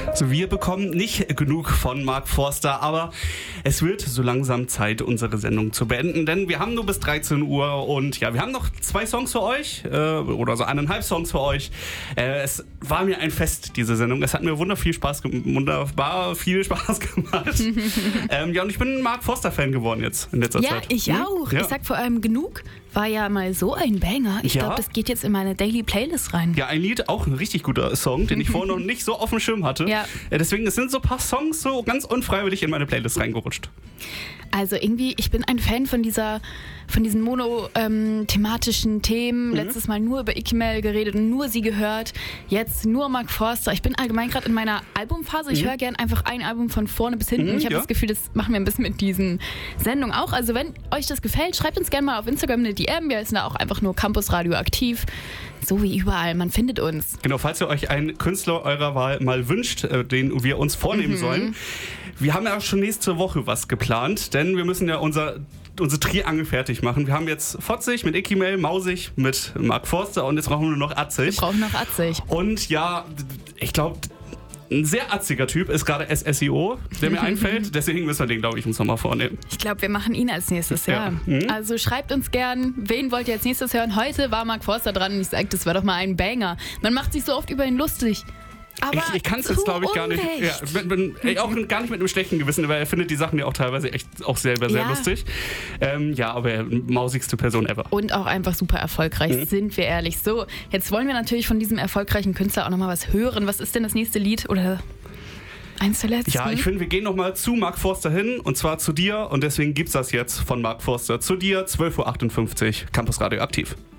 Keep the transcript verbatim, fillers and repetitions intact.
Also wir bekommen nicht genug von Mark Forster, aber es wird so langsam Zeit, unsere Sendung zu beenden, denn wir haben nur bis dreizehn Uhr und ja, wir haben noch zwei Songs für euch, äh, oder so eineinhalb Songs für euch. Äh, es war mir ein Fest, diese Sendung. Es hat mir wunderbar viel Spaß, wunderbar viel Spaß gemacht. ähm, ja, und ich bin ein Mark Forster-Fan geworden jetzt in letzter ja, Zeit. Ich hm? auch. Ja. Ich sag vor allem genug. War ja mal so ein Banger. Ich Ja. glaube, das geht jetzt in meine Daily Playlist rein. Ja, ein Lied, auch ein richtig guter Song, den ich vorher noch nicht so auf dem Schirm hatte. Ja. Äh, deswegen, es sind so ein paar Songs so ganz unfreiwillig in meine Playlist reingerutscht. Also irgendwie, ich bin ein Fan von dieser, von diesen monothematischen Themen. Mhm. Letztes Mal nur über Ikimel geredet und nur sie gehört. Jetzt nur Mark Forster. Ich bin allgemein gerade in meiner Albumphase. Ich Mhm. höre gern einfach ein Album von vorne bis hinten. Mhm, ich habe ja. das Gefühl, das machen wir ein bisschen mit diesen Sendungen auch. Also wenn euch das gefällt, schreibt uns gerne mal auf Instagram eine D M. Wir sind da auch einfach nur Campus Radio aktiv. So wie überall. Man findet uns. Genau, falls ihr euch einen Künstler eurer Wahl mal wünscht, äh, den wir uns vornehmen Mhm. sollen. Wir haben ja auch schon nächste Woche was geplant, denn wir müssen ja unser unsere Triangel fertig machen. Wir haben jetzt Fotzig mit Ikimel, Mausig mit Mark Forster und jetzt brauchen wir nur noch Atzig. Wir brauchen noch Atzig. Und ja, ich glaube, ein sehr atziger Typ ist gerade S S I O, der mir einfällt. Deswegen müssen wir den, glaube ich, uns nochmal vornehmen. Ich glaube, wir machen ihn als nächstes, ja. Ja. Mhm. Also schreibt uns gern, wen wollt ihr als nächstes hören? Heute war Mark Forster dran und ich sage, das war doch mal ein Banger. Man macht sich so oft über ihn lustig. Aber Ich, ich kann es jetzt, glaube ich, gar nicht. Ja, bin, bin, ey, auch gar nicht mit einem schlechten Gewissen, weil er findet die Sachen ja auch teilweise echt auch selber sehr Ja. lustig. Ähm, ja, aber er mausigste Person ever. Und auch einfach super erfolgreich, Mhm. sind wir ehrlich. So, jetzt wollen wir natürlich von diesem erfolgreichen Künstler auch nochmal was hören. Was ist denn das nächste Lied oder eins der letzten? Ja, ich finde, wir gehen nochmal zu Mark Forster hin und zwar zu dir und deswegen gibt's das jetzt von Mark Forster zu dir, zwölf Uhr achtundfünfzig, Campus Radio aktiv.